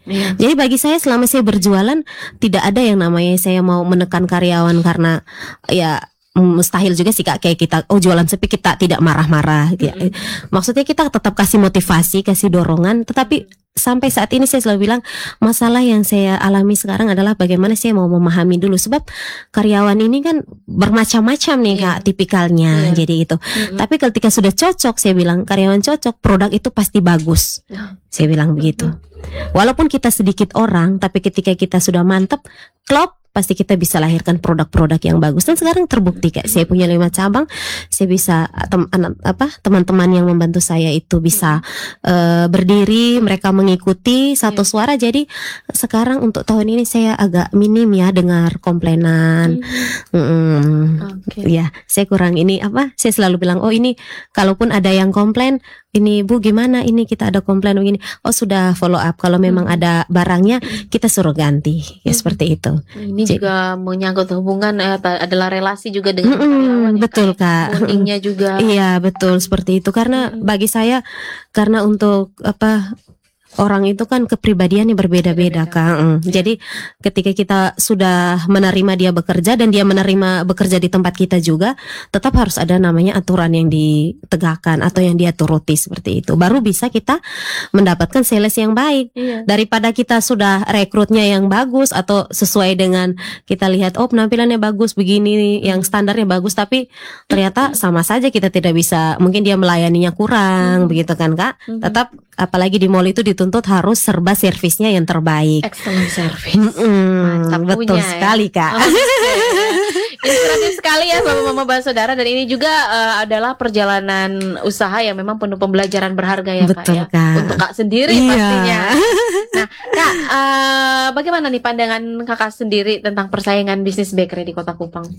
Iya. Jadi bagi saya selama saya berjualan tidak ada yang namanya saya mau menekan karyawan karena ya mustahil juga sih Kak, kayak kita jualan sepi kita tidak marah-marah ya. Maksudnya kita tetap kasih motivasi, kasih dorongan, tetapi sampai saat ini saya selalu bilang masalah yang saya alami sekarang adalah bagaimana saya mau memahami dulu, sebab karyawan ini kan bermacam-macam nih Kak tipikalnya. Jadi itu. Tapi ketika sudah cocok, saya bilang karyawan cocok, produk itu pasti bagus. Saya bilang begitu. Walaupun kita sedikit orang, tapi ketika kita sudah mantap, klop, pasti kita bisa lahirkan produk-produk yang bagus. Dan sekarang terbukti Kak, saya punya 5 cabang, saya bisa teman-teman yang membantu saya itu bisa berdiri, mereka mengikuti satu suara. Jadi sekarang untuk tahun ini saya agak minim ya dengar komplainan. Ya, saya kurang ini saya selalu bilang, oh ini kalaupun ada yang komplain, ini Bu gimana ini kita ada komplain begini, oh sudah follow up, kalau memang ada barangnya kita suruh ganti ya, seperti itu. Ini juga menyangkut hubungan adalah relasi juga dengan karyawan. Betul Kak. Bondingnya juga. Iya betul seperti itu, karena bagi saya karena untuk orang itu kan kepribadiannya berbeda-beda Kak. Jadi ketika kita sudah menerima dia bekerja dan dia menerima bekerja di tempat kita juga, tetap harus ada namanya aturan yang ditegakkan atau yang dia turuti, seperti itu. Baru bisa kita mendapatkan sales yang baik. Daripada kita sudah rekrutnya yang bagus atau sesuai dengan kita lihat penampilannya bagus begini, yang standarnya bagus, tapi ternyata sama saja kita tidak bisa, mungkin dia melayaninya kurang begitu kan Kak. Tetap apalagi di mall itu dituntut harus serba servisnya yang terbaik. Excellent service. Mantap, betul punya, sekali Kak. Inspiratif sekali ya Bapak-Bapak Saudara, dan ini juga adalah perjalanan usaha yang memang penuh pembelajaran berharga ya betul, Kak ya. Untuk Kak sendiri pastinya. Nah Kak, bagaimana nih pandangan Kakak sendiri tentang persaingan bisnis bakery di Kota Kupang?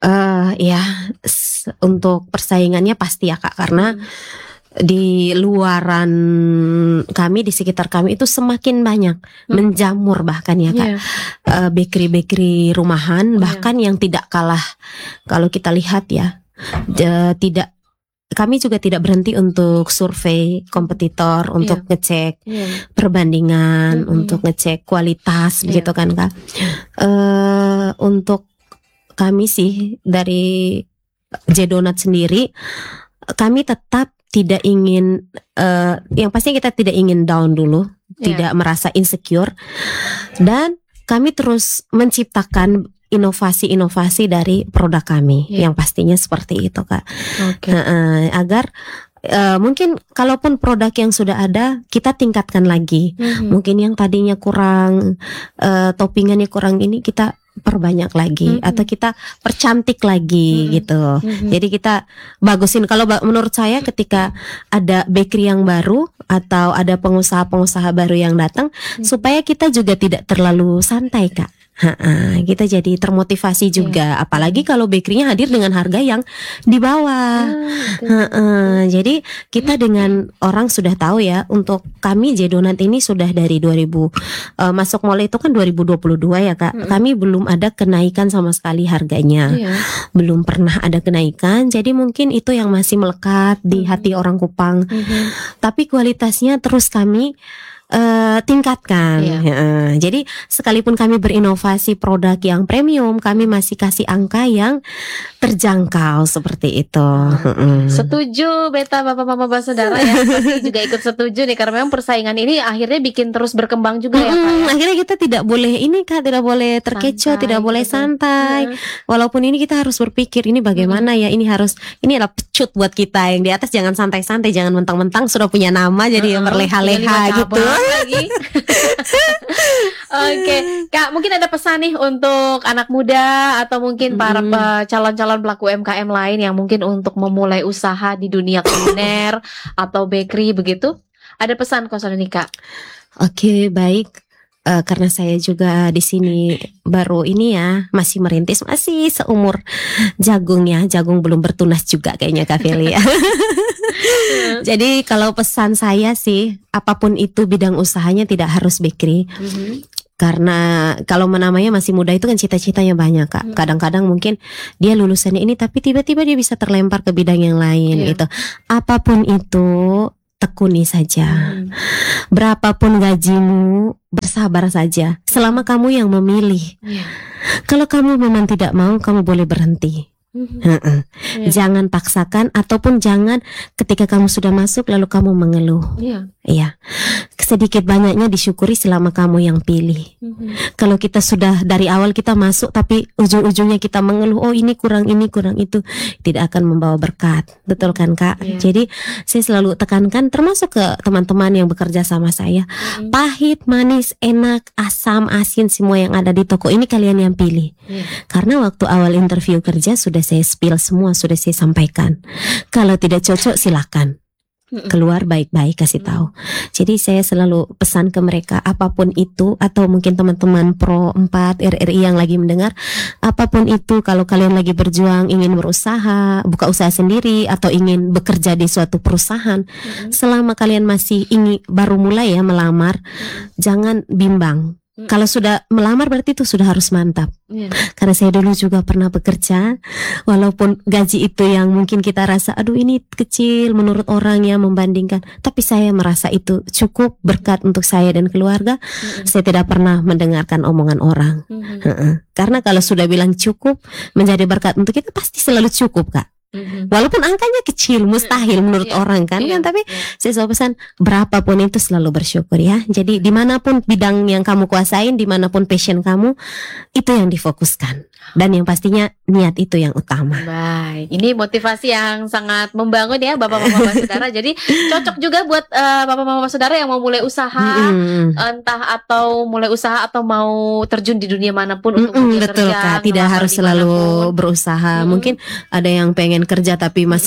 Untuk persaingannya pasti ya Kak, karena di luaran kami, di sekitar kami itu semakin banyak menjamur bahkan ya Kak. Bakery-bakery rumahan bahkan yang tidak kalah, kalau kita lihat ya, kami juga tidak berhenti untuk survei kompetitor, untuk ngecek perbandingan, untuk ngecek kualitas begitu kan Kak. Untuk kami sih dari J-Donut sendiri, kami tetap tidak ingin, yang pastinya kita tidak ingin down dulu, tidak merasa insecure, dan kami terus menciptakan inovasi-inovasi dari produk kami, yang pastinya seperti itu Kak. Agar mungkin kalaupun produk yang sudah ada kita tingkatkan lagi, mungkin yang tadinya kurang, toppingannya kurang ini kita perbanyak lagi, atau kita percantik lagi gitu. Jadi kita bagusin. Kalau menurut saya ketika ada bakery yang baru atau ada pengusaha-pengusaha baru yang datang, supaya kita juga tidak terlalu santai Kak. Kita jadi termotivasi juga, apalagi kalau bakerynya hadir dengan harga yang di bawah. Jadi kita dengan orang sudah tahu ya, untuk kami J-Donut ini sudah dari 2000 masuk mall itu kan 2022 ya Kak. Kami belum ada kenaikan sama sekali harganya, belum pernah ada kenaikan. Jadi mungkin itu yang masih melekat di hati orang Kupang. Tapi kualitasnya terus kami tingkatkan. Jadi sekalipun kami berinovasi produk yang premium, kami masih kasih angka yang terjangkau seperti itu. Setuju beta Bapak-Bapak Saudara ya. Pasti juga ikut setuju nih, karena memang persaingan ini akhirnya bikin terus berkembang juga ya Kak ya. Akhirnya kita tidak boleh ini Kak, tidak boleh terkecoh, tidak boleh santai. Walaupun ini kita harus berpikir ini bagaimana ya, ini adalah pecut buat kita yang di atas, jangan santai-santai, jangan mentang-mentang sudah punya nama jadi berleha-leha gitu. Lagi. Oke, Kak, mungkin ada pesan nih untuk anak muda atau mungkin para calon-calon pelaku UMKM lain yang mungkin untuk memulai usaha di dunia kuliner atau bakery begitu. Ada pesan nih Kak? Oke, baik. Karena saya juga di sini baru ini ya, masih merintis, masih seumur jagung ya, jagung belum bertunas juga kayaknya Kak Feli ya. Jadi kalau pesan saya sih, apapun itu bidang usahanya tidak harus bakery. Karena kalau namanya masih muda itu kan cita-citanya banyak Kak. Kadang-kadang mungkin dia lulusannya ini tapi tiba-tiba dia bisa terlempar ke bidang yang lain gitu. Apapun itu, tekuni saja. Berapapun gajimu, bersabar saja. Selama kamu yang memilih. Iya. Kalau kamu memang tidak mau, kamu boleh berhenti. Iya. Jangan paksakan, ataupun jangan ketika kamu sudah masuk lalu kamu mengeluh. Iya. Iya, sedikit banyaknya disyukuri selama kamu yang pilih. Kalau kita sudah dari awal kita masuk tapi ujung-ujungnya kita mengeluh, oh ini kurang itu, tidak akan membawa berkat. Betul kan Kak? Iya. Jadi saya selalu tekankan, termasuk ke teman-teman yang bekerja sama saya, pahit, manis, enak, asam, asin, semua yang ada di toko ini kalian yang pilih. Iya. Karena waktu awal interview kerja sudah saya spill semua, sudah saya sampaikan. Kalau tidak cocok silakan keluar baik-baik, kasih tahu. Jadi saya selalu pesan ke mereka, apapun itu, atau mungkin teman-teman Pro 4 RRI yang lagi mendengar, apapun itu, kalau kalian lagi berjuang ingin berusaha, buka usaha sendiri, atau ingin bekerja di suatu perusahaan, selama kalian masih ingin baru mulai ya melamar, jangan bimbang. Kalau sudah melamar berarti itu sudah harus mantap. Iya. Karena saya dulu juga pernah bekerja, walaupun gaji itu yang mungkin kita rasa aduh ini kecil menurut orang ya membandingkan, tapi saya merasa itu cukup berkat untuk saya dan keluarga. Saya tidak pernah mendengarkan omongan orang. Karena kalau sudah bilang cukup menjadi berkat untuk kita, pasti selalu cukup Kak. Walaupun angkanya kecil, mustahil menurut orang kan, tapi saya selalu pesan berapapun itu selalu bersyukur ya. Jadi dimanapun bidang yang kamu kuasain, dimanapun passion kamu, itu yang difokuskan. Dan yang pastinya niat itu yang utama. Baik, ini motivasi yang sangat membangun ya bapak-bapak saudara. Jadi cocok juga buat bapak-bapak saudara yang mau mulai usaha, entah atau mulai usaha atau mau terjun di dunia manapun untuk betul kerja, Kak, tidak harus selalu berusaha. Mungkin ada yang pengen kerja tapi masih